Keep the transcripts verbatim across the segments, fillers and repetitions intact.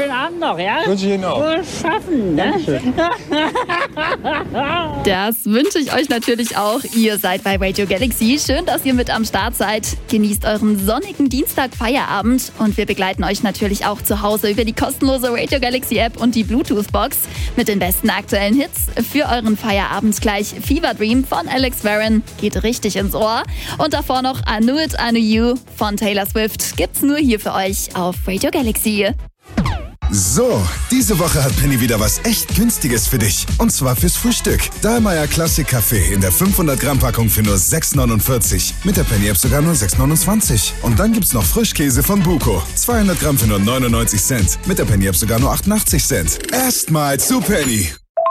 schönen Abend noch, ja? Wünsche ich Ihnen auch. Wohl schaffen, ne? Das wünsche ich euch natürlich auch. Ihr seid bei Radio Galaxy. Schön, dass ihr mit am Start seid. Genießt euren sonnigen Dienstag-Feierabend. Und wir begleiten euch natürlich auch zu Hause über die kostenlose Radio Galaxy App und die Bluetooth-Box mit den besten aktuellen Hits. Für euren Feierabend gleich Fever Dream von Alex Warren. Geht richtig ins Ohr. Und davor noch I Knew It, I Knew You von Taylor Swift. Gibt's nur hier für euch auf Radio Galaxy. So, diese Woche hat Penny wieder was echt Günstiges für dich. Und zwar fürs Frühstück. Dahlmeier Classic Kaffee in der fünfhundert Gramm Packung für nur sechs neunundvierzig. Mit der Penny App sogar nur sechs neunundzwanzig. Und dann gibt's noch Frischkäse von Buko. zweihundert Gramm für nur neunundneunzig Cent. Mit der Penny App sogar nur achtundachtzig Cent. Erstmal zu Penny.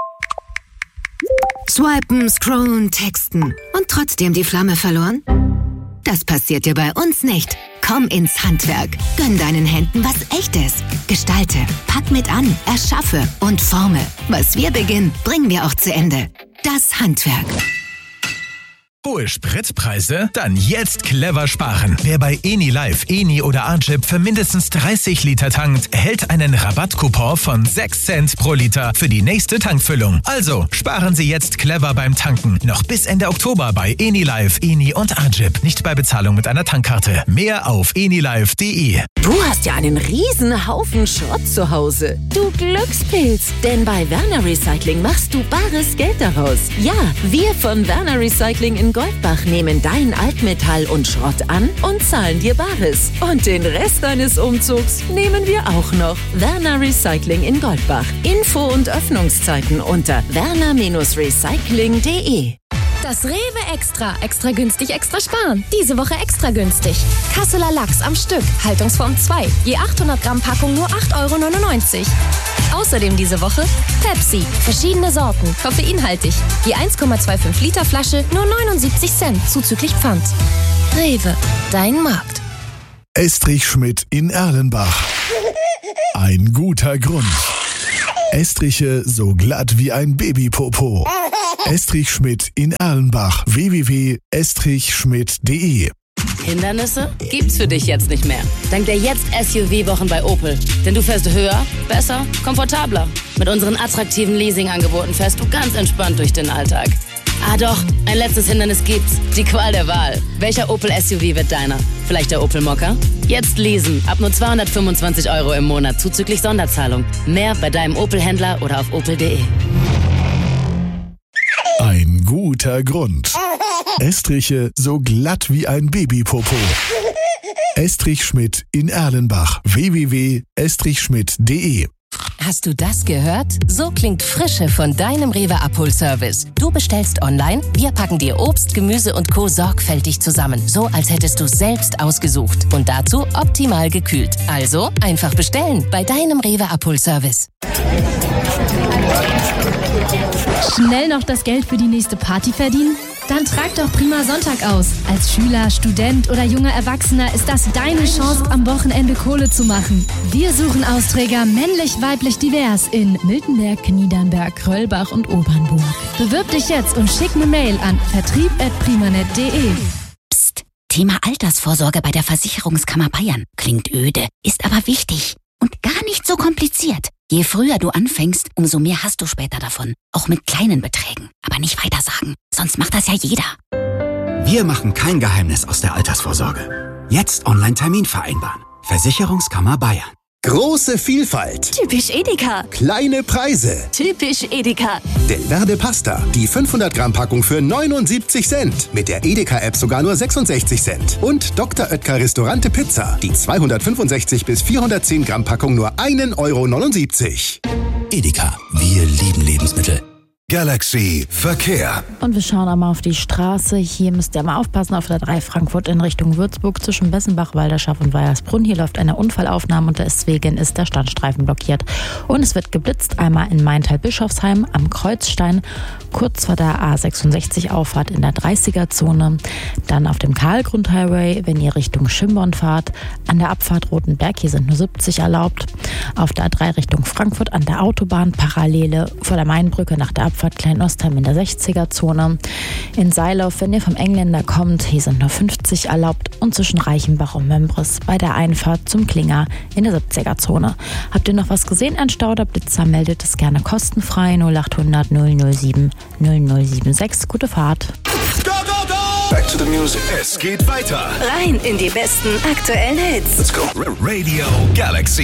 Swipen, scrollen, texten und trotzdem die Flamme verloren? Das passiert dir bei uns nicht. Komm ins Handwerk. Gönn deinen Händen was Echtes. Gestalte, pack mit an, erschaffe und forme. Was wir beginnen, bringen wir auch zu Ende. Das Handwerk. Hohe Spritpreise? Dann jetzt clever sparen. Wer bei Eni Live, Eni oder Arjip für mindestens dreißig Liter tankt, erhält einen Rabattcoupon von sechs Cent pro Liter für die nächste Tankfüllung. Also sparen Sie jetzt clever beim Tanken. Noch bis Ende Oktober bei Eni Live, Eni und Arjip. Nicht bei Bezahlung mit einer Tankkarte. Mehr auf enilive punkt de. Du hast ja einen riesen Haufen Schrott zu Hause. Du Glückspilz. Denn bei Werner Recycling machst du bares Geld daraus. Ja, wir von Werner Recycling in Goldbach nehmen dein Altmetall und Schrott an und zahlen dir Bares. Und den Rest deines Umzugs nehmen wir auch noch. Werner Recycling in Goldbach. Info und Öffnungszeiten unter werner Recycling punkt de. Das Rewe Extra. Extra günstig, extra sparen. Diese Woche extra günstig. Kasseler Lachs am Stück. Haltungsform zwei. Je achthundert Gramm Packung nur acht Euro neunundneunzig. Außerdem diese Woche Pepsi. Verschiedene Sorten. Koffeinhaltig. Je eins Komma fünfundzwanzig Liter Flasche nur neunundsiebzig Cent. Zuzüglich Pfand. Rewe. Dein Markt. Estrich Schmidt in Erlenbach. Ein guter Grund. Estriche so glatt wie ein Babypopo. Estrich Schmidt in Erlenbach. w w w punkt estrich schmidt punkt de. Hindernisse gibt's für dich jetzt nicht mehr. Dank der Jetzt-S U V-Wochen bei Opel. Denn du fährst höher, besser, komfortabler. Mit unseren attraktiven Leasing-Angeboten fährst du ganz entspannt durch den Alltag. Ah doch, ein letztes Hindernis gibt's. Die Qual der Wahl. Welcher Opel S U V wird deiner? Vielleicht der Opel Mokka? Jetzt leasen. Ab nur zweihundertfünfundzwanzig Euro im Monat zuzüglich Sonderzahlung. Mehr bei deinem Opel-Händler oder auf opel punkt de. Ein guter Grund. Estriche so glatt wie ein Babypopo. Estrich Schmidt in Erlenbach. w w w punkt estrich schmidt punkt de. Hast du das gehört? So klingt Frische von deinem Rewe-Abholservice. Du bestellst online, wir packen dir Obst, Gemüse und Co. sorgfältig zusammen. So, als hättest du selbst ausgesucht. Und dazu optimal gekühlt. Also, einfach bestellen bei deinem Rewe-Abholservice. Schnell noch das Geld für die nächste Party verdienen? Dann trag doch Prima Sonntag aus. Als Schüler, Student oder junger Erwachsener ist das deine Chance, am Wochenende Kohle zu machen. Wir suchen Austräger männlich, weiblich, divers in Miltenberg, Niedernberg, Röllbach und Obernburg. Bewirb dich jetzt und schick eine Mail an vertrieb at primanet punkt de. Psst, Thema Altersvorsorge bei der Versicherungskammer Bayern. Klingt öde, ist aber wichtig und gar nicht so kompliziert. Je früher du anfängst, umso mehr hast du später davon. Auch mit kleinen Beträgen. Aber nicht weiter sagen, sonst macht das ja jeder. Wir machen kein Geheimnis aus der Altersvorsorge. Jetzt Online-Termin vereinbaren. Versicherungskammer Bayern. Große Vielfalt. Typisch Edeka. Kleine Preise. Typisch Edeka. Delverde Pasta. Die fünfhundert Gramm Packung für neunundsiebzig Cent. Mit der Edeka-App sogar nur sechsundsechzig Cent. Und Doktor Oetker Restaurante Pizza. Die zweihundertfünfundsechzig bis vierhundertzehn Gramm Packung nur ein Euro neunundsiebzig. Edeka. Wir lieben Lebensmittel. Galaxy Verkehr. Und wir schauen einmal auf die Straße. Hier müsst ihr mal aufpassen auf der drei Frankfurt in Richtung Würzburg zwischen Bessenbach, Walderschaff und Weiersbrunn. Hier läuft eine Unfallaufnahme und deswegen ist der Standstreifen blockiert. Und es wird geblitzt einmal in Maintal-Bischofsheim am Kreuzstein, kurz vor der A sechsundsechzig Auffahrt in der dreißiger-Zone. Dann auf dem Karlgrund-Highway, wenn ihr Richtung Schimborn fahrt, an der Abfahrt Rotenberg, hier sind nur siebzig erlaubt. Auf der A drei Richtung Frankfurt an der Autobahn, Parallele vor der Mainbrücke nach der Abfahrt Ausfahrt Kleinostheim in der sechziger-Zone. In Seilauf, wenn ihr vom Engländer kommt, hier sind nur fünfzig erlaubt und zwischen Reichenbach und Mömbris bei der Einfahrt zum Klinger in der siebziger-Zone. Habt ihr noch was gesehen an Stau oder Blitzer, meldet es gerne kostenfrei null acht hundert null null sieben null null sieben sechs. Gute Fahrt. Go, go, go! Back to the music. Es geht weiter. Rein in die besten aktuellen Hits. Let's go. Radio Galaxy.